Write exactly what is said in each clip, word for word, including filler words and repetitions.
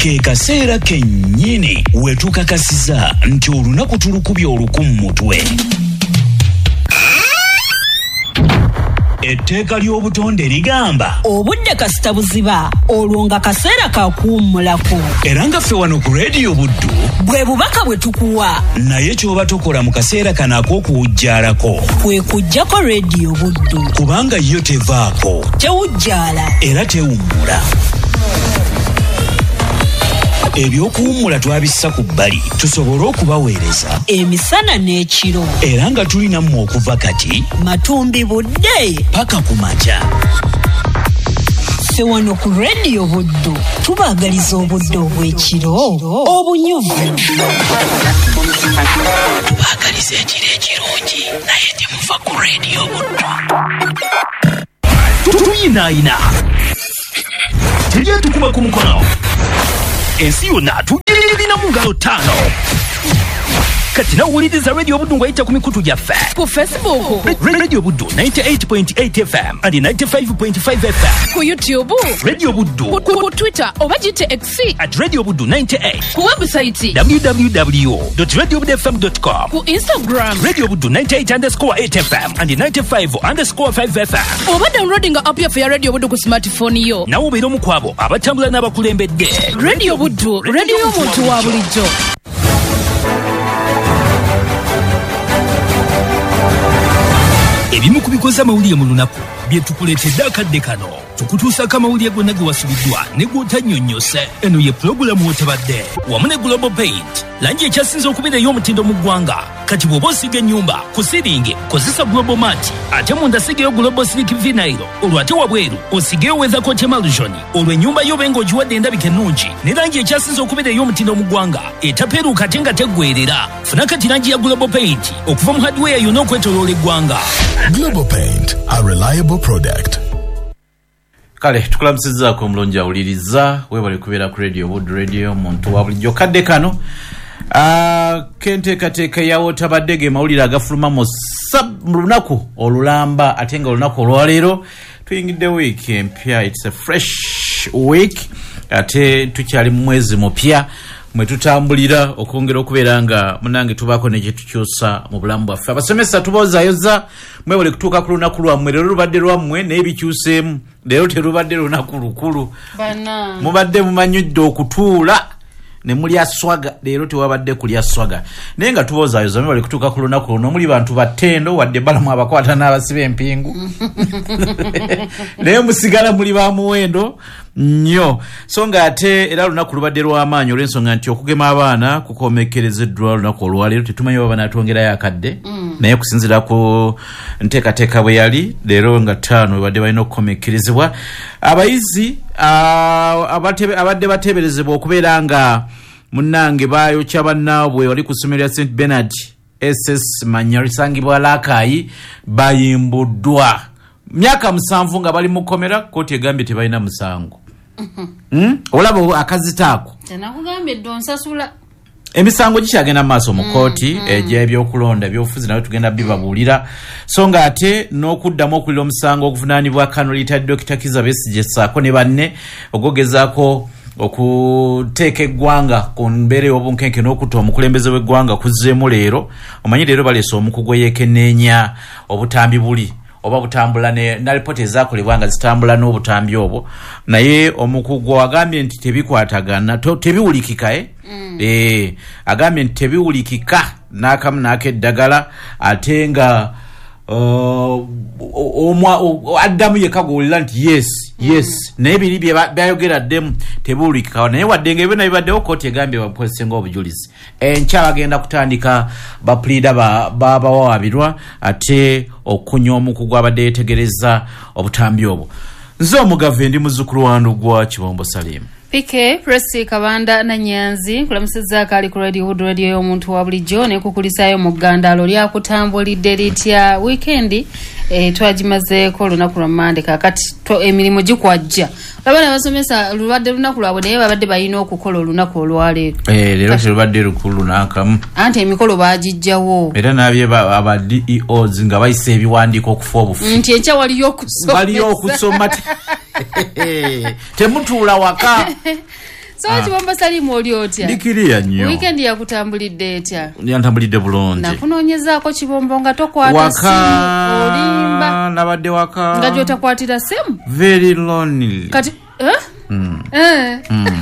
ke kaseera kennyini wetukakasiza nti olunaku tulukubye olukumu mutwe. Etteeka ly'obutonde ligamba obudde kasita buziba olwo nga kaseera kakuwummulako. Era nga ffe wano ku Radio Buddu bwe bubaka bwe tukuwa naye ky'oba tokola mu kaseera kano ak'okuwujjaalako kwe kuggyako Radio Buddu kubanga yo tevaako tewujjaala era tewummula. Ebyokuwummula twabissa ku bbali tusobole okubaweereza emisana n'ekiro era nga tulina mmwe okuva kati matumbi budde paka ku makya. Ffe wano ku Radio Buddu tubaagaliza obudde obw'ekiro obunyuvu. Tubaagaliza ekiro ekirungi naye temuva ku Radio Buddu. Tuyinaayina tujye tukuba ku mukono ensi yonna tugirina mu ngalo ttaano. Kati nawuliriza Radio Buddu ng'ayita ku mikutu gyaffe ku Facebook Radio Buddu ninety-eight point eight F M and ninety-five point five F M, ku YouTube Radio Buddu, ku, ku, ku Twitter oba gite X at Radio Buddu ninety-eight, ku website w w w dot radio buddu f m dot com, ku Instagram Radio Buddu ninety-eight underscore eight F M and ninety-five underscore five F M. oba downloading app yaffe ya Radio Buddu ku smartphone yo. Nawe obeera omu ku abo abatambula n'abakulembedde. Radio Buddu, radio y'omuntu wa bulijjo. Ebimu ku bikoze amawulire mu lunaku bye tukuleetedde akadde kano tukutuusako amawulire gonna ge wasubiddwa ne gw'otannyonnyose. Eno ye pulogulaamu wetabadde wamu ne Global Paint, langi ekyasinze okubeera ey'omutindo mu ggwanga. Kati bw'oba osiga ennyumba ku siringi kozesa Global Mat, ate munda sigeyo Global Slick Vinyl, olwo ate wabweru osigeyo Weather Coat Emulsion, olwo ennyumba yo benga ogiwadde endabika ennungi ne langi ekyasinze okubeera ey'omutindo mu ggwanga etapeeruuka ate nga teggweerera. Funa kati langi ya Global Paint okuva mu hardware yonna okwetooloola eggwanga. Global Paint, a reliable product. Kale tukulamusizaako omulungi awuliriza weebale kubeera ku Radio Buddu, radio muntu wa bulijjo. Kadde kano uh, kenteekateeka yawo tabadde ge mawulire agafuluma mu lunaku olulamba ate nga olunaku olwaleero tuyingidde week empya. It's a fresh week ate tukyali mu mwezi mupya mwe tutambulira okwongera okubeera nga munange tubaako ne gye tukyusa mu bulamu bwaffe. Abasomesa tubozaayoza mwebale kutuuka ku lunaku lwammwe. Leero lubadde lwammwe naye bikyuseemu. Leero terubadde lunaku lukulu. Mubadde mumanyidde okutuula ne mulya swaga. Leero tewabadde kulya swaga naye nga tubozaayoza mwebale kutuuka ku lunaku luno. Muli bantu battendo wadde balamu abakwata n'abasiba empingu naye musigala muli ba muwendo nnyo. So nga ate era lunaku lubadde lw'amaanyi olw'ensonga nti okugema abaana kukomekerezeddwa lunaku olwaleero. Tetumanyi oba banaatwongerayo akadde mm. naye kusinziira ku nteekateeka bwe yali leero nga ttaano badde balina okukomekerezebwa. Abayizi abadde bateeberezebwa okubeera nga munnange baayokya bannaabwe wali ku ssomero lya Saint Bernard S S Manya lisangibwa Laakayi bayimbuddwa myaka musanvu nga bali mu kkomera. Kooti egambye tebalina musango. Mm? Olaba akazitaako tenakugambye donsasula emisango gikyagenda mu maaso mu kooti mm, mm. egy'ebyokulonda ebyobufuzi nawe tugenda bibabuulira. So nga ate n'okuddamu okulira omusango oguvunaanibwa Kanolita Dokita Kizza Besigye ssaako ne banne ogogezaako okuteeka eggwanga ku mbeera y'obunkenke n'okutta omukulembeze w'eggwanga kuzzeemu leero. Omanyi leero baleese omukugu eyeekenneenya obutambi buli oba butambula ne na ripoti ezaakolebwa nga zitambula n'obutambi obwo naye omukugu agambye nti tebikwatagana tebiwulikika eh? mm. eh, agambye nti tebiwulikika n'akamu n'akeddagala ate nga uh, omwa addamu yekka gw'owulira nti yes yes mm. naye biri byayogeddemu tebiwulikika naye wadde nga ebyo nabibaddewo kooti egambye bakozesa obujulizi. Enkya bagenda kutandika bapulida babawaabirwa ate okunya omukugu abadde yeetegereza obutambi obwo. Nze omugave ndi muzzukulu wa Ndugwa Kibombo Salim. P K Presi Kabanda na Nyanzi kulamusiza kali ku Radio Buddu, radio y'omuntu wa bulijjo ne kukulisayo mu ggandalo lya kutambulidde litya weekend e twagimazeeko lunaku lwa Mande kakati to emirimu gikwajja. Abana basomesa lubadde lunaku lwabwe naye babadde balina okukola olunaku olwaleero. Eh leero lubadde lukulu nakamu. Anti emikolo baagijjawo. Era nabye aba D E Os nga bayise ebiwandiiko okufa obufu. Nti enkya waliyo okusoma. Waliyo okusoma. Temutuula waka. So kibombo salimu oli otya? Ndikiriya nnyo. Weekend yakutambulidde etya? Yantambulidde bulungi. Nakunoonyezaako kibombo nga tokwata simu olimba. Nabadde waka. Nga gy'otakwatira simu? Very lonely. Kati eh? Mm. Eh. Mm.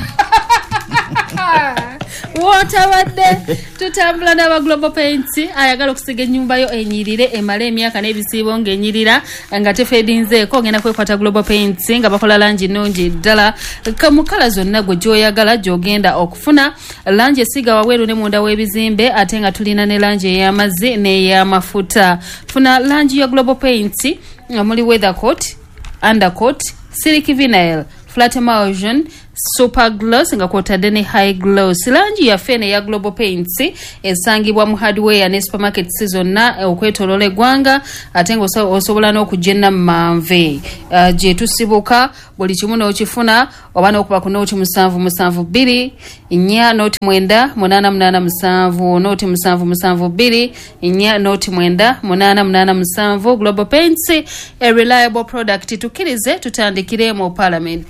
Wotabadde tutambula n'aba Global Paints ayagala okusiga ennyumba yo enyirire emale emyaka n'ebisiibo ng'enyirira nga tefedinzeeko ngenda kwekwata Global Paints nga bakola langi nnungi ddala mu kala zonna gwe gy'oyagala gy'ogenda okufuna langi esiga waweeru ne munda w'ebizimbe ate nga tulina ne langi ey'amazzi n'ey'amafuta. Funa langi ya Global Paints nga muli weather coat, undercoat, silk vinyl, flat emulsion, super gloss nga kwotadde ne high gloss. Langi ya fene ya Global Paints esangibwa mu hardware ne supermarket zonna okwetolola eggwanga ate nga osobola n'okugyenna mu manve uh, gye tusibuka buli kimu n'okifuna oba n'okuba ku nooti musanvu musanvu bbiri nnya nooti mwenda munaana munaana musanvu nooti musanvu musanvu bbiri nnya nooti mwenda munaana munaana musanvu. Global Paints, a reliable product. Tukkirize tutandikire mu Parliament.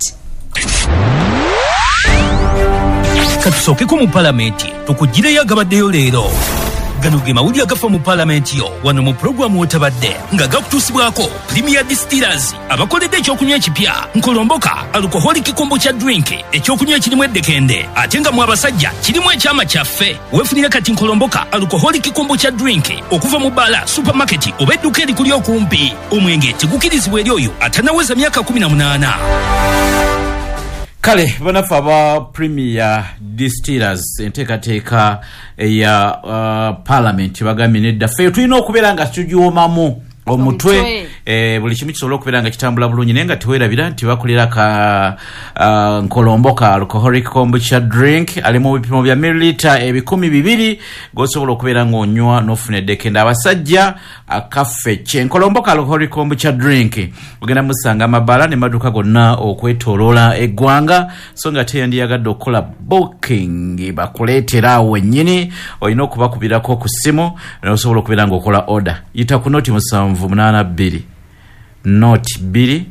Katusookeko mu palamenti tukugireyo agabaddeyo leero. Gano ge mawulire agafa mu palamenti yo wano mu pulogulaamu wotabadde nga gakutuusibwako Premier Distillers abakoledde ekyokunywa ekipya Nkolomboka alcoholic kombucha drink ekyokunywa ekirimu eddekende ate nga mu abasajja kirimu ekyama kyaffe. Weefunire kati Nkolomboka alcoholic kombucha drink okuva mu bbaala supermarket oba edduuka erikuli okumpi. Omwenge tegukirizibwa eri oyo atanaweza myaka kumi na munaana. Kale banafa aba Premier Distillers enteekateeka ya uh, Parliament bagambye nedda ffe tulina okubeera nga tujuumamu omutwe eh, buli kimu kisobola okubeera nga kitambula bulungi naye nga teweerabira nti bakolera ka uh, Nkolomboka alcoholic kombucha drink ali mu bipimo bya mililita ebikumi bibiri gosobola okubeera ng'onywa n'ofuna eddekende. Abasajja akaffecce Nkolomboka alcoholic kombucha drink ogenda musanga amabaala ne maduuka gonna okwetoloola eggwanga so nga teyandiyagadde okukola booking bakuleetera awo wennyini olina okubakubirako ku ssimu nosobola okubeera ng'okola order. Yita ku nooti musanvu munaana bbiri noti bbiri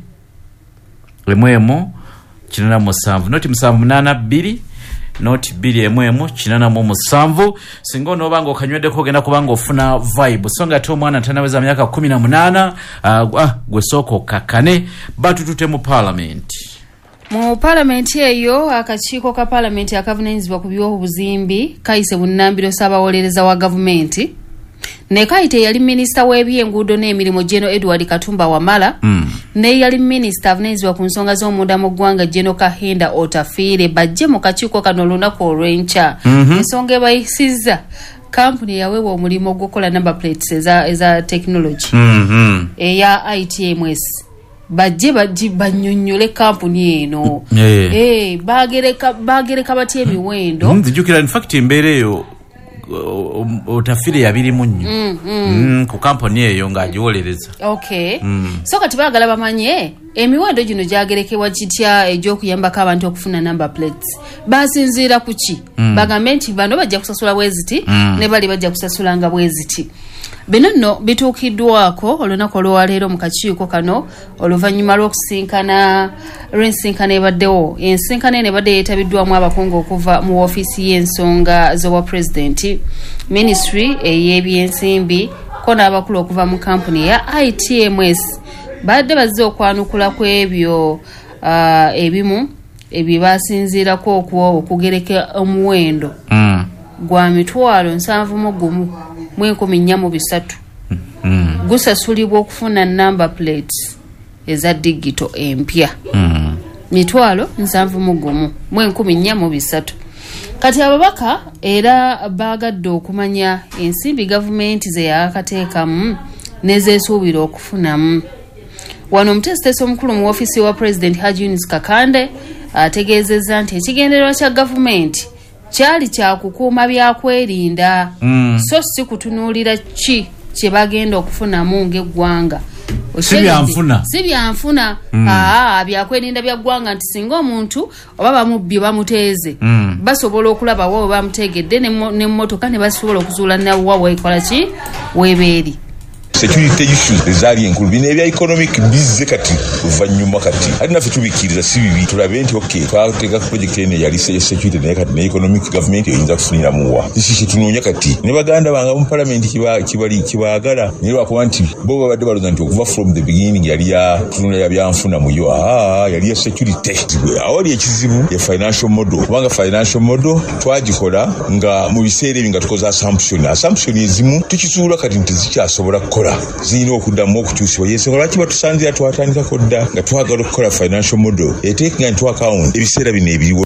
emu emu kinaana musanvu noti musanvu munaana bbiri noti bbiri emu emu kinaana mu musanvu. Singa onooba nga okanyweddeko ogenda kuba nga ofuna vibe so nga ate omwana tanaweza myaka kumi na munaana uh, ah, gwe sooka okakkane batutute mu Parliament. Mu Parliament eyo akakiiko ka Parliament akavunaanyizibwa ku by'obuzimbi kayise bunnambiro Ssaabawolereza wa gavumenti ne kaite yali minister w'ebyenguudo n'emirimu General Edward Katumba Wamala mm. ne yali minister avunaanyizibwa ku nsonga z'omunda mu ggwanga General Kahinda Otafiire bajje mu kakiiko kano olunaku olw'enkya. mm-hmm. Ensonga ebayisizza kampuni yaweebwa omulimu ogw'okukola number plates eza, eza technology mm-hmm. eya I T M S bajje bajje bannyonnyole kampuni eno yeah. eh baagereka baagereka batya emiwendo nzijukira in fact embeera eyo Otafiire yabirimu nnyo mm, mm. mm, ku kampuni eyo ng'agiwolereza. Okay. Mm. So kati baagala bamanye emiwendo gino gyagerekebwa kitya egy'okuyambako abantu okufuna number plates basinziira ku ki mm. bagambe nti bano bajja kusasula bweziti mm. ne bali bajja kusasula nga bweziti. Bino nno bituukiddwako olunaku olwaleero mu kakiiko kano oluvannyuma lw'okusinkana lw'ensinkana ebaddewo. Ensinkana eno ebadde yeetabiddwamu abakungu okuva mu woofiisi y'ensonga z'obwa pulezidenti, minisitule ey'ebyensimbi ko n'abakulu okuva mu kampuni ya I T M S badde bazze okwanukula ku ebyo uh, ebimu ebyo basinziirako okuwa okugereka omuwendo mm. gwa mitwalo nsanvu mu gumu mu enkumi nnya mu bisatu mm. gusasulibwa okufuna number plates eza digital empya mm. mitwalo nsanvu mu gumu mu enkumi nnya mu bisatu. Kati ababaka era baagadde okumanya ensimbi gavumenti ze yaakateekamu nezeesuubira okufunamu. Wano omuteesiteesi omukulu mu woofiisi wa President Haji Yunus Kakande ategeezezza nti ekigendererwa kya gavumenti kyali kya kukuuma byakwerinda mm. so si kutunuulira ki kye bagenda okufunamu ng'eggwanga. Si byanfuna. Si byanfuna. Mm. Aa, byakwerinda bya ggwanga nti singa omuntu oba bamubbi bamuteeze mm. basobola okulaba wa bamutegedde n'emmotoka ne basobola okuzuula nawa weekola ki weebeeri. security issues ezaali enkulu bino ebya economic bizze kati oluvannyuma kati ate naffe tubikkiriza si bibi tulabe nti okay twateeka project eno yali security naye kati ne economic government eyinza kufuniramu wa kiki kyetunoonya kati ne baganda bange mu parliament kibali kibaagala naye lwakuba nti bo babadde balooza nti okuva from the beginning yali ya tunula ya byanfuna muyo aa yali ya security awali ekizibu ya financial model kubanga financial model twagikola nga mu biseera ebyo nga tukoze assumption assumption ezimu tukisuula kati nti zikyasobola kukola zirina okuddamu okukyusibwa yesobola lwaki batusanzira twatandikako dda nga twagala okukola financial model etekinga into account ebiseera bino ebiriwo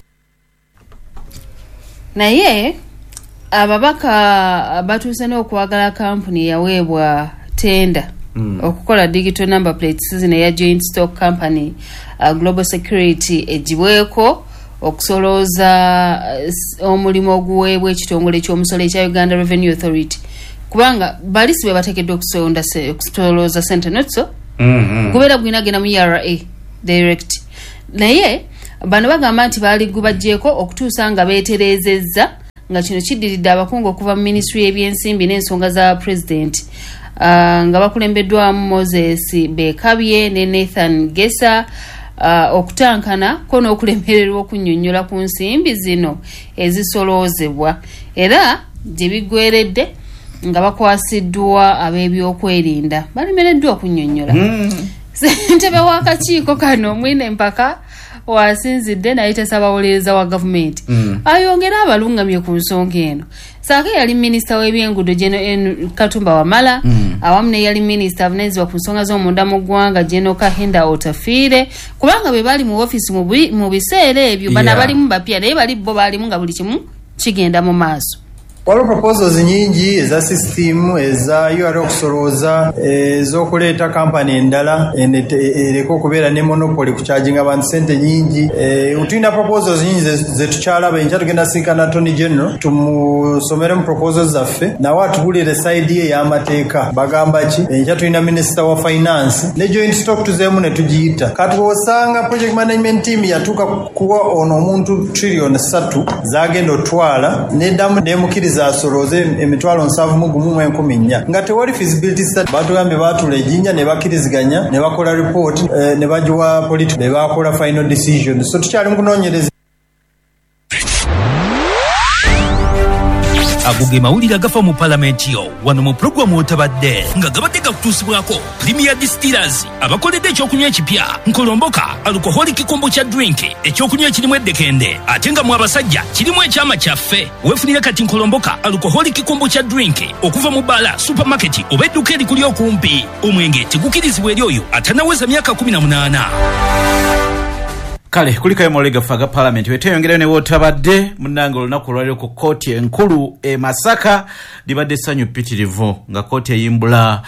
naye ababaka batuuse n'okwagala kampuni yaweebwa tenda mm. okukola digital number plates zino ya joint stock company uh, global security ejibweko okusolooza uh, omulimu oguweebwa ekitongole ky'omusolo ekya Uganda Revenue Authority kubanga balisi be bateekeddwa okusonda okusolooza sente notso mm-hmm. gubeera gwinagenda mu E R A direct naye bano bagamba nti baali gubajjeeko okutuusa nga beeterezezza nga kino kiddiridde abakungu okuva mu ministry y'ebyensimbi n'ensonga za president uh, nga bakulembeddwamu Moses Bekabye ne Nathan Gesa uh, okutankana ko n'okulemererwa okunnyonnyola ku nsimbi zino ezisoloozebwa era gye biggweredde nga bakwasiddwa ab'ebyokwerinda balemereddwa okunnyonnyola mm. ssentebe w'akakiiko kano mwine empaka wasinzidde naye tesabawolereza wa gavumenti mm. ayongera abalungamye ku nsonga eno saake yali minisita w'ebyenguudo General Katumba Wamala mm. awamu ne yali minisita avunaanyizibwa ku nsonga z'omunda mu ggwanga General Kahinda Otafiire kubanga be bali mu ofiisi mu biseera ebyo bana yeah. balimu bapya naye bali bo balimu nga buli kimu kigenda mu maaso. Waliwo proposals nyingi eza system eza U R okusolooza ez'okuleeta kampani endala ereka okubeera ne monopoly kucharginga abantu sente nyingi. Tulina proposals nyingi ze tukyalaba enkya tugenda sinkana Attorney General tumusomere mu proposals zaffe nawe atubulire side ye y'amateeka bagamba ki enkya tulina Minister wa Finance ne joint stock tuzeemu ne tugiyita kati osanga project management team yatuuka kuwa ono omuntu trillion ssatu zagenda otwala neddamu nemukiriza asoloze emitwalo nsanvu mu gumu mu enkumi nnya nga tewali feasibility study batugambye baatula ejjinja ne bakkiriziganya ne bakola report eh, ne bagiwa political ne bakola final decision so tukyali mu kunoonyereza. aguge mawulire agafa mu palamenti yo wano mu programu otabadde nga gabadde gakutuusibwako Premier Distillers abakoledde ekyokunywa ekipya nkolomboka alcoholic kombucha drink ekyokunywa ekirimu eddekende ate nga mu abasajja kirimu ekyama kyaffe weefunire kati nkolomboka alcoholic kombucha drink okuva mu bala supermarket oba edduka erikuli okumpi omwenge tegukirizibwa eri oyo atanaweza myaka kumi na munaana. Kale kulikayo molega faga parliament weteyongera ne wotabadde munango lunaku lwaliro ku kooti enkulu e Masaka libadde sanyu pitirivu nga kooti eyimbula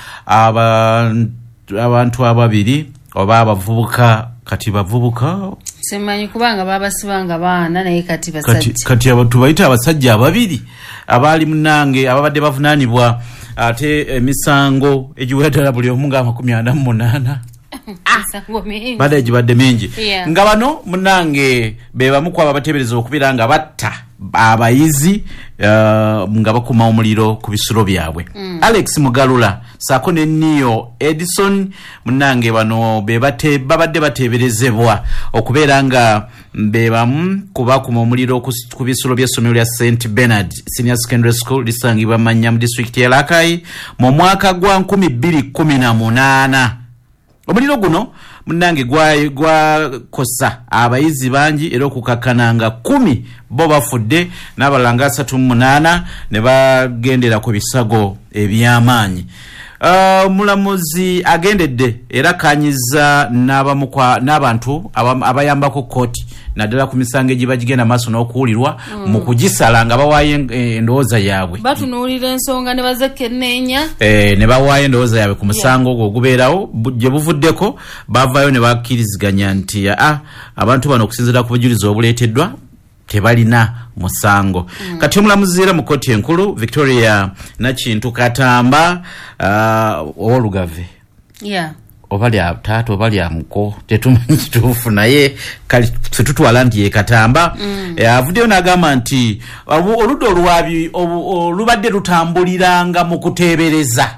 abantu ababiri oba abavubuka kati bavubuka semanyi kubanga babasibanga baana naye kati basajja kati, kati abantu bayita abasajja ababiri abali munange ababadde bavunaanibwa ate emisango egiwedala buli omu nga makumi ana mu munaana bada ejibadde mingi yeah. nga bano munange bebamu kwaba batebereza okubira nga batta abayizi uh, nga bakuma omuliro ku bisulo byabwe mm. Alex Mugalula sako ne Neo Edison munange bano bebate babadde bateberezebwa okubeera nga bebamu kubakuma omuliro ku bisulo by'essomero lya Saint Bernard Senior Secondary School lisangibwa Manya mu district ya Lakai mu mwaka gwa nkumi bbiri kumi na munaana. Omuliro guno munange gwa gwa kosa abayizi bangi era okukakananga kumi bo bafudde n'abalanga asatu mu munaana ne bagendera ku bisago ebyamaanyi. Uh, mulamuzi agendedde era kanyiza n'abamukwa n'abantu abayambako kooti naddala ku misango egibagigenda maaso n'okuwulirwa mm. mu kugisala nga bawaayo endowooza yaabwe batunuulira ensonga ne bazekenneenya eh, ne bawaayo endowooza yaabwe ku musango ogwo yeah. ogubeerawo gye buvuddeko bavaayo ne bakkiriziganya nti ah, abantu bano okusinziira ku bujulizi obuleeteddwa tebalina musango mm. kati omulamuzi era mu kooti enkulu Victoria Nakintu Katamba uh, owolugave yeah. oba lya taata oba lya muko tetumanyi kituufu naye kali tututwala nti ye Katamba mm. e, avuddeyo n'agamba nti oludda olwabi olubadde lutambuliranga mu kuteebereza mm.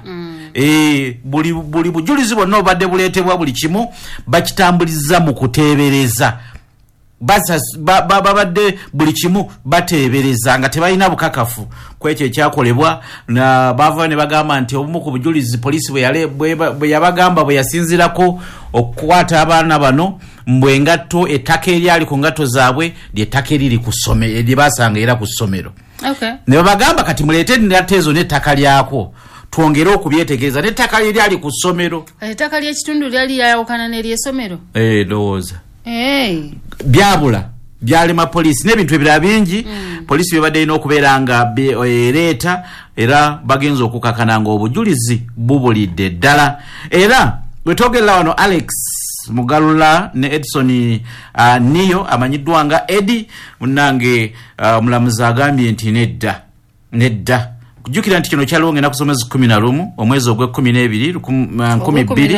eh buli buli bujulizi bonna obadde buleetebwa buli kimu bakitambuliza mu kuteebereza basa babadde buli kimu bateebereza nga tebalina bukakafu kwekyo ekyakolebwa na bava ne bagamba nti obumu ku bujulizi polisi bwe yale bwe yabagamba bwe yasinzirako okukwata abaana bano mbwengatto ettaka eryali ku ngatto zaabwe ly'ettaka eriri ku ssomero erye basanga era ku ssomero. Okay. Ne babagamba kati muleete nnateezo n'ettaka lyako twongere okubyetegereza n'ettaka lyali ku ssomero. Ettaka ly'ekitundu lyali lyayawukana n'ery'essomero? Eh ndowooza. Hey. Byabula byalema polisi n'ebintu ebirala bingi mm. polisi byebadde ino okubeera nga ereeta era bagenza okukakana nga obujulizi bubulidde ddala era wetwogerera wano Alex Mugalula ne Edson uh, Niyo amanyiddwa nga Eddie munange omulamuzi uh, agambye nti nedda nedda kujjukira nti kino kyaliwo ngenda kusomeza kumi na lumu omwezi ogwe kumi n'ebiri nkumi bbiri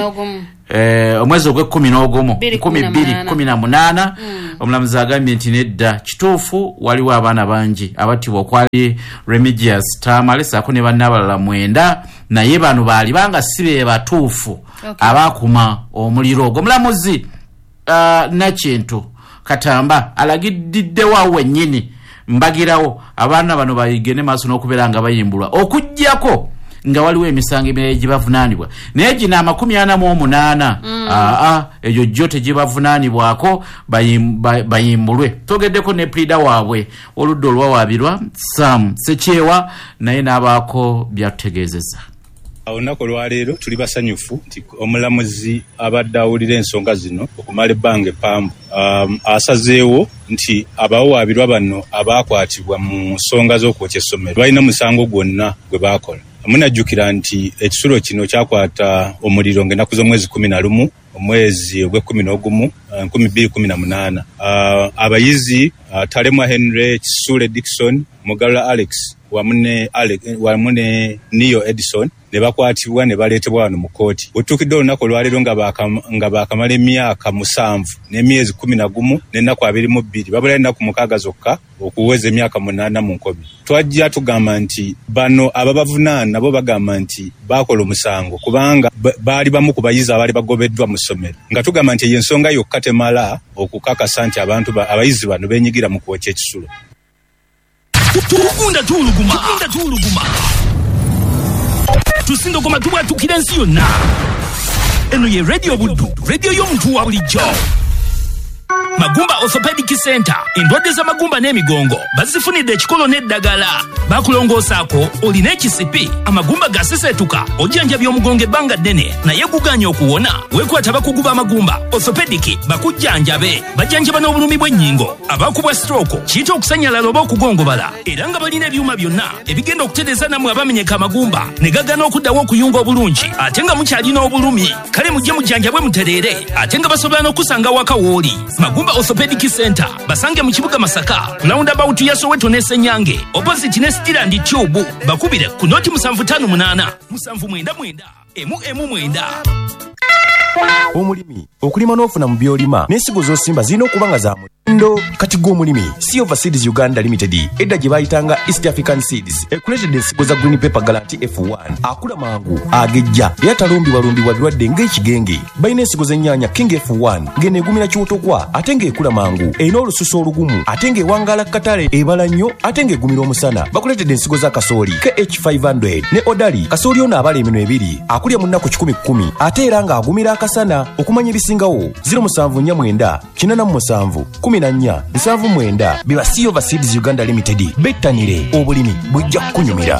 eh omwezi ogwe kumi n'ogumu kumi bbiri kumi na munaana omulamuzi agambye nti nedda kituufu waliwo abaana bangi abattibwa okwali Remigius Tamale saako ne bannabalala mwenda naye bano baali banga sibe batuufu okay. abakuma omuliro ogwo omulamuzi uh, Nakintu Katamba alagidde waawe nnyini mbagirawo abaana bano bayigene maaso n'okubeera nga bayimbulwa okujjako nga waliwo emisango emirala gibavunaanibwa naye gino amakumi ana mu omunaana mm. aa egyo gyo tegibavunaanibwako bayimbulwe togeddeko ne plida waabwe oludda olwawaabirwa Sam Sekyewa naye n'abaako byatutegeezeza. Olunaku lwaleero tuli basanyufu nti omulamuzi abadde awulira ensonga zino okumala ebbanga epambu um, asazeewo nti abawaabirwa bano abaakwatibwa mu nsonga z'okwokya essomero balina musango gwonna gwe baakola. Munajjukira nti ekisulo kino kyakwata omuliro ng'ennaku z'omwezi kumi na lumu omwezi ogw'ekkumi n'ogumu nkumi bbiri kumi na munaana. Uh, abayizi uh, Talemwa Henry, Kisule Dickson, Mugalula Alex wamu ne Alex wamu ne Niyo Edison ne bakwatibwa ne baleetebwa wano mu kooti. Otuukidde olunaku olwaleero nga baakamala emyaka musanvu n'emyezi kumi na gumu n'ennaku abiri mu bbiri babula ennaku mukaaga zokka okuweza emyaka munaana mu nkobi. Twajja tugamba nti bano ababavunaana nabo bagamba nti baakola omusango kubanga baali bamu ku bayizi abaali bagobeddwa mu ssomero nga tugamba nti y'ensonga yokka temala okukakasa nti abantu abayizi bano beenyigira mu kwokya ekisulo. Tukunda tuluguma tukunda tuluguma tusindo koma tuba tukira nsi yonna eno ye radio buddu radio y'omuntu wa bulijjo. Magumba Orthopedic Center endwadde za magumba n'emigongo bazifunidde ekikolo n'eddagala bakulongoosaako olina ekisipi amagumba gaseseetuka ojjanja by'omugongo ebbanga ddene naye guganya okuwona weekwata bakuguba amagumba Orthopedic bakujjanjabe bajjanjaba n'obulumi bw'ennyingo abaakubwa stroke kiyita okusanyalala oba okugongobala era nga balina ebyuma byonna ebigenda okutereeza nammwe abamenyeka amagumba ne gagana okuddawo okuyunga obulungi ate nga mukyalina obulumi kale mujje mujjanjabwe mutereere ate nga basobola n'okusanga waka wooli. Magumba Orthopedic Center basange mu kibuga Masaka roundabout ya Soweto ne Senyange opposite ne Stirand Tube bakubire ku noti musanvu tano munaana musanvu mwenda mwenda emu emu mwenda. Omulimi okulima n'ofuna mu byolima n'ensigo z'osimba zirina okuba nga za mundo kati gw'omulimi Silver Seeds Uganda Limited edda gye bayitanga East African Seeds ekuleetedde ensigo za Green Pepper Guarantee F one akula mangu agejja era talumbibwa lumbibwa birwadde ng'ekigenge. Balina ensigo z'ennyaanya King F one ng'eneegumira kiwotogwa ate ng'ekula mangu erina olususu olugumu ate ng'ewangaala katale ebala nnyo ate ng'egumira omusana. Bakuleetedde ensigo za kasooli K H five hundred ne Odali kasooli ono abala eminwe ebiri akulya mu nnaku kikumi kkumi ate era ng'agumira kasana. Okumanya ebisingawo zero musanvu nnya mwenda kinana mu musanvu kumi na nnya nsanvu mwenda biba Silver Seeds Uganda Limited bettanire obulimi bujja kunyumira.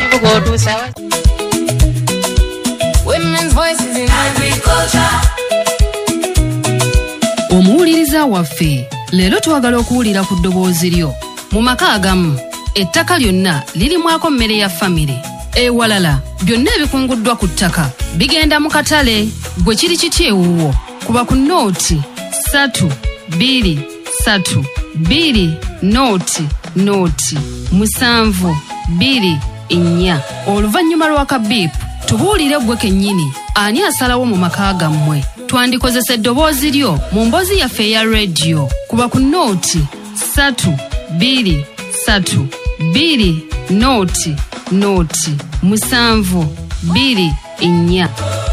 Omuwuliriza waffe leero twagala okuwulira ku ddoboozi lyo. Mu maka agamu ettaka lyonna lirimwako mmere ya famire ewalala byonna ebikunguddwa ku ttaka bigenda mu katale. Gwe kiri kiti ewuwo kuba ku nooti satu bbiri satu bbiri nooti nooti musanvu bbiri nnya. Oluvannyuma lw'akabiipu tubuulire gwe kennyini ani asalawo mu maka gammwe. Twandikozesa eddoboozi lyo mu mboozi yaffe eya rediyo kuba ku nooti satu bbiri satu bbiri nooti nooti musanvu bbiri ennya.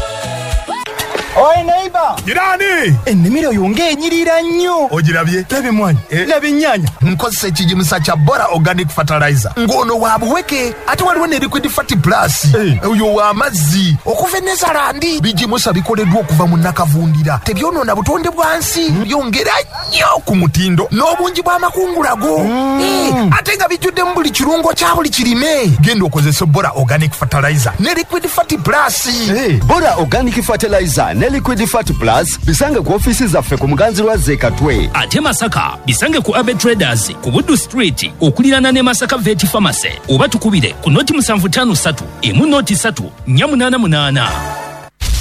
Oi neighbor. Jirani. Ennimiro yonge enyirira nnyo. Ogirabye? Laba emmwanyi. Eh. Laba ennyaanya. Nkozesa ekigimusa kya Bora Organic Fertilizer. Ng'ono wa buweke ate waliwo ne Liquid Fat Plus. Oyo wa mazzi. Okuva e Nezalandi. Bigimusa bikoleddwa okuva mu Nakavundira. Tebyonoona butonde bwansi. Byongera nnyo ku mutindo n'obungi bw'amakungula go. Eh, ate nga bijjudde mu buli kirungo kya buli kirime. Genda okozesa Bora Organic Fertilizer ne Liquid Fat Plus. Hey, Bora Organic Fertilizer ne Liquid Fat Plus bisange ku ofisi zaffe ku Muganzirwa Zekatwe. Ate Masaka bisange ku Abe Traders ku Buddu Street okulirana ne Masaka Vet Pharmacy oba tukubire ku noti musanvu tano satu emu noti satu nnya munana munana.